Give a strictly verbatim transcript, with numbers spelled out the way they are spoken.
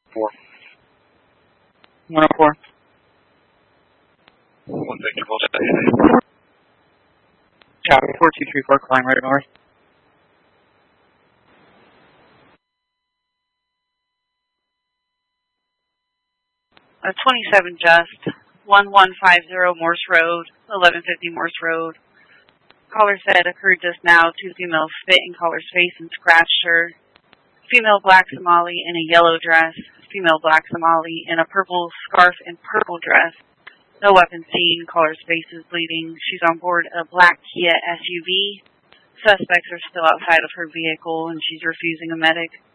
Four. one oh four. One Victor will stay. Copy, four two three four, climb right north. Uh, twenty-seven just, one one five zero Morse Road, eleven fifty Morse Road. Caller said occurred just now. Two females spit in caller's face and scratched her. Female black Somali in a yellow dress. Female black Somali in a purple scarf and purple dress. No weapon seen. Caller's face is bleeding. She's on board a black Kia S U V. Suspects are still outside of her vehicle and she's refusing a medic.